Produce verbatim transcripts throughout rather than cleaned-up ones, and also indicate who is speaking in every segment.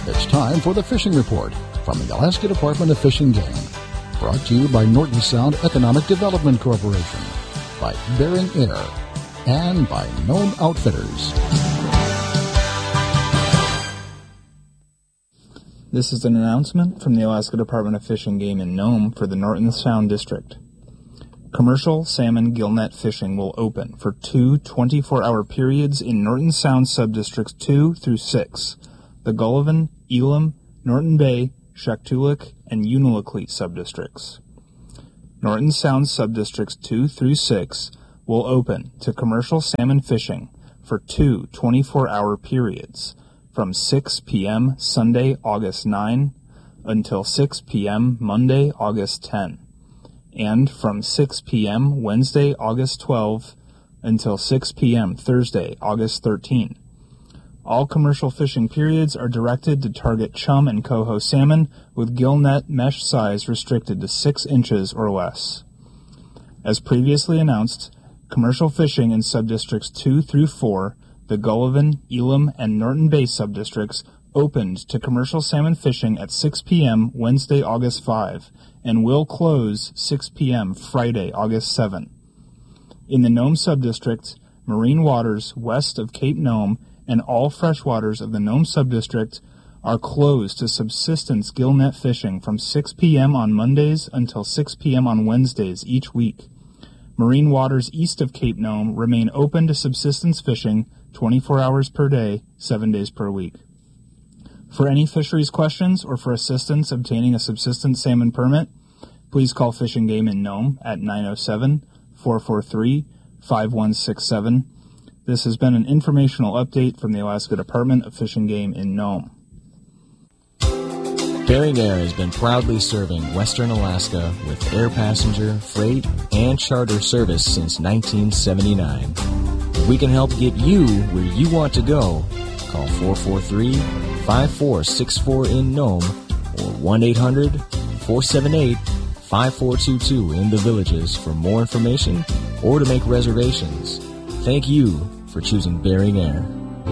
Speaker 1: It's time for the Fishing Report from the Alaska Department of Fish and Game. Brought to you by Norton Sound Economic Development Corporation, by Bering Air, and by Nome Outfitters.
Speaker 2: This is an announcement from the Alaska Department of Fish and Game in Nome for the Norton Sound District. Commercial salmon gillnet fishing will open for two twenty-four hour periods in Norton Sound subdistricts two through six, the Gullivan, Elam, Norton Bay, Shaktoolik, and Unalakleet subdistricts. Norton Sound subdistricts two through six will open to commercial salmon fishing for two twenty-four hour periods from six p.m. Sunday, August ninth until six p.m. Monday, August tenth, and from six p.m. Wednesday, August twelfth until six p.m. Thursday, August thirteenth. All commercial fishing periods are directed to target chum and coho salmon with gill net mesh size restricted to six inches or less. As previously announced, commercial fishing in subdistricts two through four, the Gullivan, Elam, and Norton Bay subdistricts, opened to commercial salmon fishing at six p.m. Wednesday, August fifth, and will close six p.m. Friday, August seventh. In the Nome subdistrict, marine waters west of Cape Nome and all freshwaters of the Nome subdistrict are closed to subsistence gillnet fishing from six p.m. on Mondays until six p.m. on Wednesdays each week. Marine waters east of Cape Nome remain open to subsistence fishing twenty-four hours per day, seven days per week. For any fisheries questions or for assistance obtaining a subsistence salmon permit, please call Fish and Game in Nome at nine oh seven, four four three, five one six seven. This has been an informational update from the Alaska Department of Fish and Game in Nome.
Speaker 3: Bering Air has been proudly serving Western Alaska with air passenger, freight, and charter service since nineteen seventy-nine. If we can help get you where you want to go, call four four three, five four six four in Nome or one eight hundred, four seven eight, five four two two in the Villages for more information or to make reservations. Thank you for choosing Bering Air.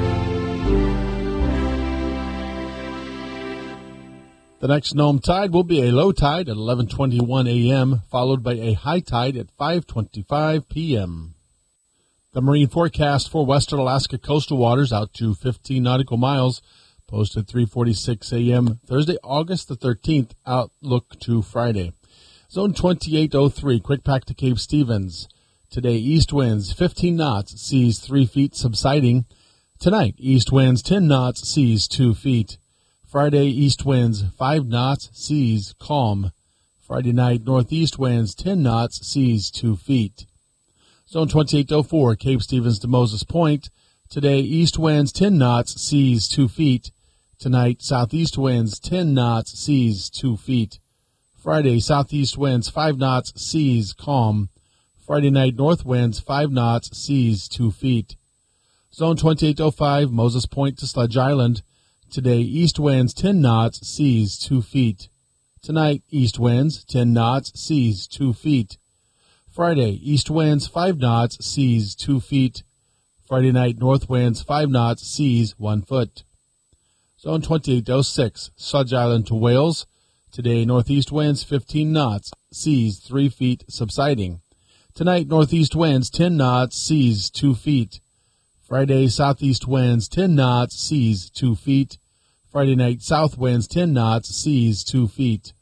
Speaker 4: The next Nome tide will be a low tide at eleven twenty-one a.m., followed by a high tide at five twenty-five p.m. The marine forecast for western Alaska coastal waters out to fifteen nautical miles, posted three forty-six a.m. Thursday, August the thirteenth, outlook to Friday. Zone twenty-eight oh three, quick pack to Cape Stevens. Today, east winds fifteen knots, seas three feet subsiding. Tonight, east winds ten knots, seas two feet. Friday, east winds five knots, seas calm. Friday night, northeast winds ten knots, seas two feet. Zone twenty-eight oh four, Cape Stevens to Moses Point. Today, east winds ten knots, seas two feet. Tonight, southeast winds ten knots, seas two feet. Friday, southeast winds five knots, seas calm. Friday night, north winds five knots, seas two feet. Zone twenty-eight oh five, Moses Point to Sledge Island. Today, east winds ten knots, seas two feet. Tonight, east winds ten knots, seas two feet. Friday, east winds five knots, seas two feet. Friday night, north winds five knots, seas one foot. Zone twenty-eight oh six, Sledge Island to Wales. Today, northeast winds fifteen knots, seas three feet subsiding. Tonight, northeast winds ten knots, seas two feet. Friday, southeast winds ten knots, seas two feet. Friday night, south winds ten knots, seas two feet.